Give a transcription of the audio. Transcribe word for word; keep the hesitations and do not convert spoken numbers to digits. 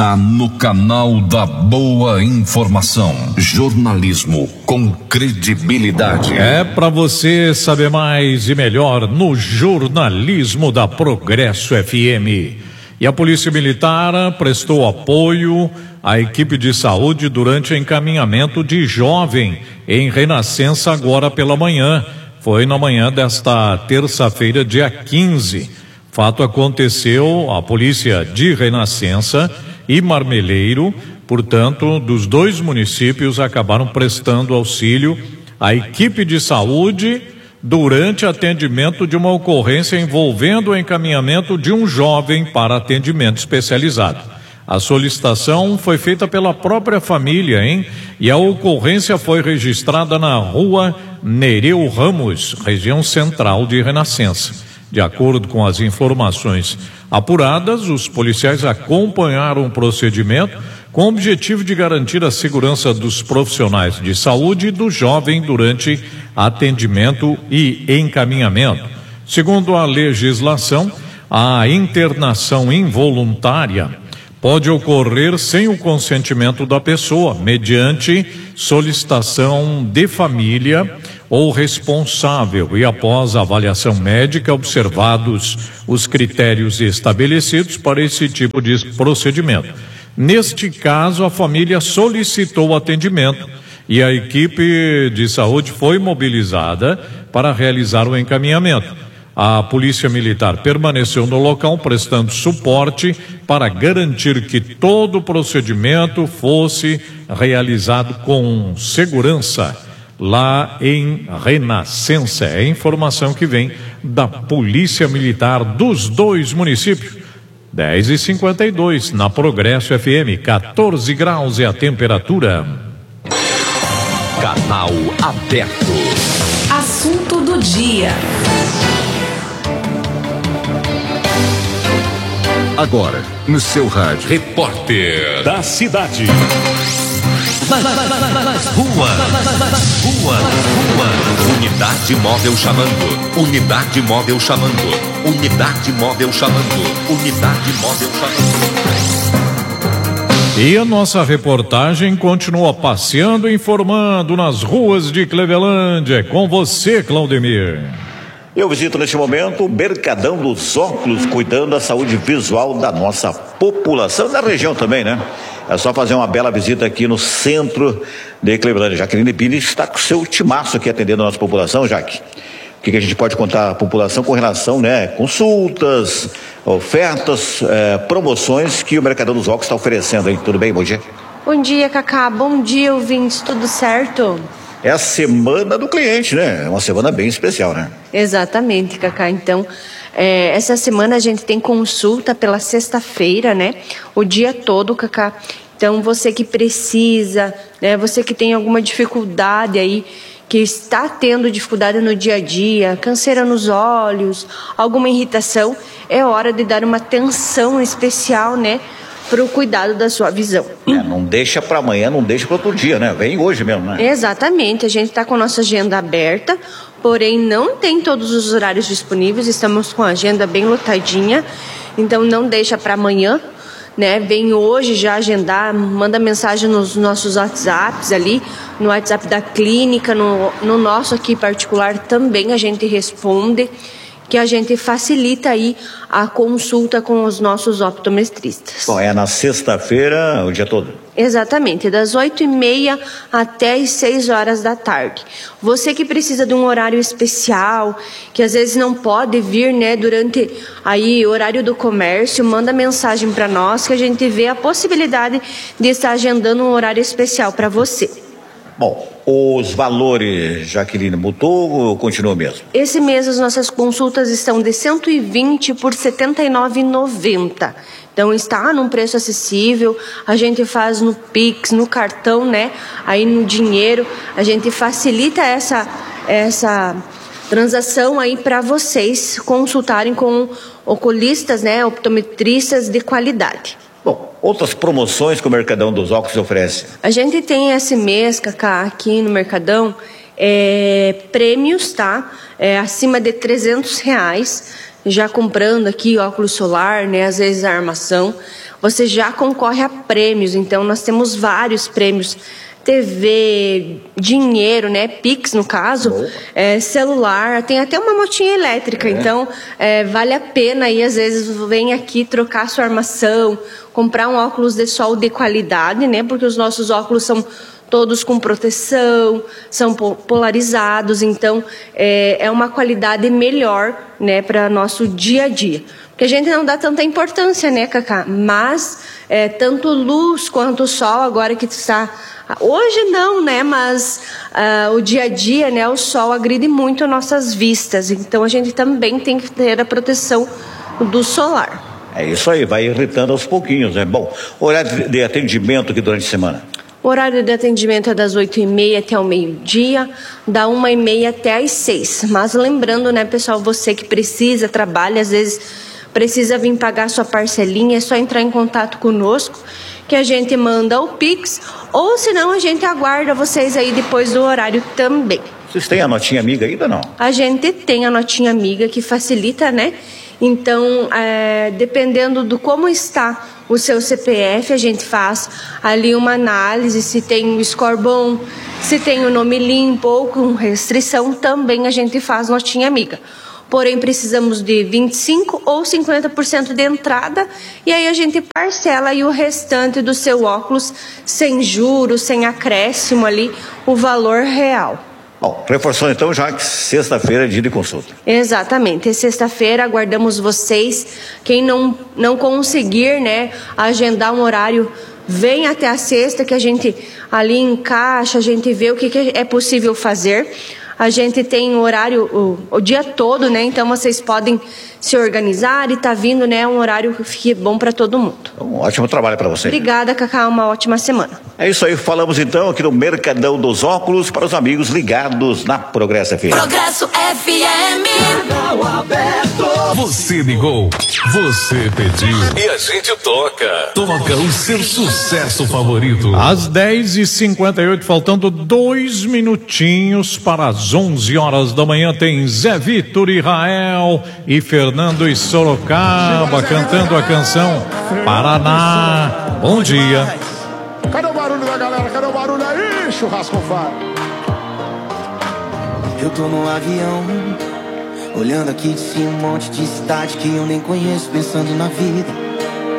No canal da Boa Informação, jornalismo com credibilidade. É para você saber mais e melhor no jornalismo da Progresso F M. E a Polícia Militar prestou apoio à equipe de saúde durante o encaminhamento de jovem em Renascença agora pela manhã. Foi na manhã desta terça-feira, dia quinze. Fato aconteceu, a polícia de Renascença e Marmeleiro, portanto, dos dois municípios acabaram prestando auxílio à equipe de saúde durante atendimento de uma ocorrência envolvendo o encaminhamento de um jovem para atendimento especializado. A solicitação foi feita pela própria família, hein? E a ocorrência foi registrada na rua Nereu Ramos, região central de Renascença. De acordo com as informações apuradas, os policiais acompanharam o procedimento com o objetivo de garantir a segurança dos profissionais de saúde e do jovem durante atendimento e encaminhamento. Segundo a legislação, a internação involuntária pode ocorrer sem o consentimento da pessoa, mediante solicitação de família ou responsável e após a avaliação médica, observados os critérios estabelecidos para esse tipo de procedimento. Neste caso, a família solicitou o atendimento e a equipe de saúde foi mobilizada para realizar o encaminhamento. A Polícia Militar permaneceu no local prestando suporte para garantir que todo o procedimento fosse realizado com segurança lá em Renascença. É a informação que vem da Polícia Militar dos dois municípios. dez e cinquenta e dois na Progresso F M, quatorze graus é a temperatura. Canal aberto. Assunto do dia. Agora, no seu rádio. Repórter da cidade. Nas ruas, rua, rua. Unidade móvel chamando. Unidade móvel chamando. Unidade móvel chamando. Unidade móvel chamando. E a nossa reportagem continua passeando e informando nas ruas de Clevelândia. É com você, Claudemir. Eu visito neste momento o Mercadão dos Óculos, cuidando da saúde visual da nossa população, da região também, né? É só fazer uma bela visita aqui no centro de Clevelândia. Jaqueline Bini está com o seu timaço aqui atendendo a nossa população, Jaque. O que, que a gente pode contar à população com relação, né? Consultas, ofertas, eh, promoções que o Mercadão dos Óculos está oferecendo, hein? Tudo bem? Bom dia. Bom dia, Cacá. Bom dia, ouvintes. Tudo certo? É a semana do cliente, né? É uma semana bem especial, né? Exatamente, Cacá. Então, é, essa semana a gente tem consulta pela sexta-feira, né? O dia todo, Cacá. Então, você que precisa, né? Você que tem alguma dificuldade aí, que está tendo dificuldade no dia a dia, canseira nos olhos, alguma irritação, é hora de dar uma atenção especial, né? Para o cuidado da sua visão. É, não deixa para amanhã, não deixa para outro dia, né? Vem hoje mesmo, né? Exatamente, a gente está com a nossa agenda aberta, porém não tem todos os horários disponíveis, estamos com a agenda bem lotadinha, então não deixa para amanhã, né? Vem hoje já agendar, manda mensagem nos nossos WhatsApps ali, no WhatsApp da clínica, no, no nosso aqui particular também a gente responde, que a gente facilita aí a consulta com os nossos optometristas. Bom, é na sexta-feira, o dia todo? Exatamente, das oito e meia até as seis horas da tarde. Você que precisa de um horário especial, que às vezes não pode vir, né, durante aí o horário do comércio, manda mensagem para nós que a gente vê a possibilidade de estar agendando um horário especial para você. Bom, os valores, Jaqueline, mudou ou continua mesmo? Esse mês as nossas consultas estão de cento e vinte por setenta e nove reais e noventa centavos. Então está num preço acessível, a gente faz no Pix, no cartão, né? Aí no dinheiro, a gente facilita essa, essa transação aí para vocês consultarem com oculistas, né? Optometristas de qualidade. Bom, outras promoções que o Mercadão dos Óculos oferece? A gente tem esse mês, Cacá, aqui no Mercadão, é, prêmios, tá? É, acima de trezentos reais, já comprando aqui óculos solar, né? Às vezes a armação. você já concorre a prêmios. Então, nós temos vários prêmios. T V, dinheiro, né? Pix, no caso, é, celular, tem até uma motinha elétrica. É. Então, é, vale a pena aí, às vezes, vem aqui trocar sua armação, comprar um óculos de sol de qualidade, né? Porque os nossos óculos são todos com proteção, são polarizados, então é, é uma qualidade melhor, né, para nosso dia a dia. Porque a gente não dá tanta importância, né, Cacá? Mas é, tanto luz quanto o sol, agora que está... Hoje não, né, mas uh, o dia a dia, né, o sol agride muito nossas vistas. Então a gente também tem que ter a proteção do solar. É isso aí, vai irritando aos pouquinhos, né? Bom, horário de atendimento aqui durante a semana. O horário de atendimento é das oito e meia até o meio-dia, da uma e meia até às seis. Mas lembrando, né, pessoal, você que precisa, trabalha, às vezes precisa vir pagar sua parcelinha, é só entrar em contato conosco, que a gente manda o Pix, ou senão a gente aguarda vocês aí depois do horário também. Vocês têm a notinha amiga ainda ou não? A gente tem a notinha amiga que facilita, né? Então, é, dependendo do como está o seu C P F, a gente faz ali uma análise, se tem um score bom, se tem o nome limpo ou com restrição, também a gente faz notinha amiga. Porém, precisamos de vinte e cinco por cento ou cinquenta por cento de entrada, e aí a gente parcela aí o restante do seu óculos sem juros, sem acréscimo ali, o valor real. Bom, reforçando então, já que sexta-feira é dia de consulta. Exatamente, é sexta-feira, aguardamos vocês. Quem não, não conseguir, né, agendar um horário, vem até a sexta, que a gente ali encaixa, a gente vê o que, que é possível fazer. A gente tem horário o, o dia todo, né? Então vocês podem se organizar e tá vindo, né? Um horário que fique bom para todo mundo. Um ótimo trabalho para você. Obrigada, Cacá. Uma ótima semana. É isso aí. Falamos então aqui no Mercadão dos Óculos para os amigos ligados na Progresso F M. Progresso F M. Você ligou, você pediu e a gente toca. Toca o seu sucesso favorito. Às dez e cinquenta e oito, faltando dois minutinhos para as onze horas da manhã, tem Zé Vitor e Rael e Fernando e Sorocaba cantando a canção Paraná. Bom dia. Cadê o barulho da galera? Cadê o barulho aí, churrasco fire? Eu tô no avião, olhando aqui de cima um monte de cidade que eu nem conheço, pensando na vida.